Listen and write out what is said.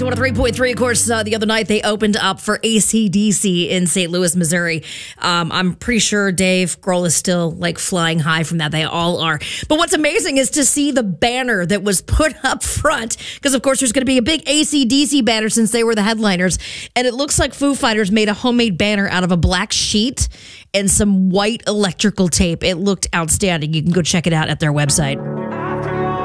103.3, of course, the other night they opened up for AC/DC in St. Louis, Missouri. I'm pretty sure Dave Grohl is still like flying high from that. They all are. But what's amazing is to see the banner that was put up front, because of course there's going to be a big AC/DC banner since they were the headliners. And it looks like Foo Fighters made a homemade banner out of a black sheet and some white electrical tape. It looked outstanding. You can go check it out at their website.